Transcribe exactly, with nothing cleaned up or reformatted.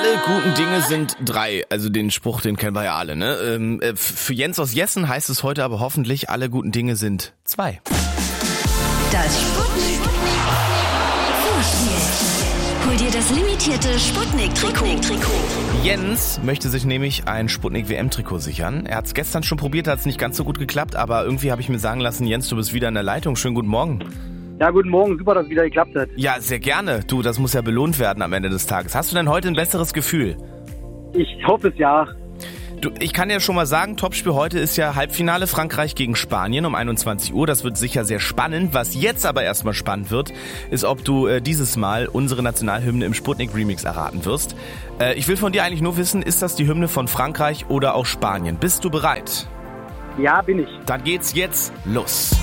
Alle guten Dinge sind drei. Also den Spruch, den kennen wir ja alle, ne? Ähm, äh, für Jens aus Jessen heißt es heute aber hoffentlich, alle guten Dinge sind zwei. Das Sputnik Vorspiel. Hol dir das limitierte Sputnik-Trikot. Jens möchte sich nämlich ein Sputnik-W M-Trikot sichern. Er hat es gestern schon probiert, hat es nicht ganz so gut geklappt, aber irgendwie habe ich mir sagen lassen, Jens, du bist wieder in der Leitung. Schönen guten Morgen. Ja, guten Morgen. Super, dass es wieder geklappt hat. Ja, sehr gerne. Du, das muss ja belohnt werden am Ende des Tages. Hast du denn heute ein besseres Gefühl? Ich hoffe es ja. Du, ich kann ja schon mal sagen, Topspiel heute ist ja Halbfinale Frankreich gegen Spanien um einundzwanzig Uhr. Das wird sicher sehr spannend. Was jetzt aber erstmal spannend wird, ist, ob du äh, dieses Mal unsere Nationalhymne im Sputnik-Remix erraten wirst. Äh, ich will von dir eigentlich nur wissen, ist das die Hymne von Frankreich oder auch Spanien? Bist du bereit? Ja, bin ich. Dann geht's jetzt los.